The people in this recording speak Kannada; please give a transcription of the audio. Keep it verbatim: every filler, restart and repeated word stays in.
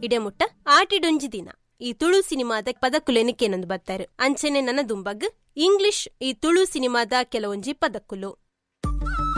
ಇಡೆಮುಟ್ಟ ಆಟಿಡೊಂಜಿ ದಿನ ಈ ತುಳು ಸಿನಿಮಾದ ಪದಕ್ಕುಲು ಎನಕೇನೊಂದು ಬರ್ತಾರೆ ಅಂಚನೆ ನನ್ನ ದುಂಬಗ್ ಇಂಗ್ಲಿಷ್ ಈ ತುಳು ಸಿನಿಮಾದ ಕೆಲವೊಂಜಿ ಪದಕ್ಕುಲು.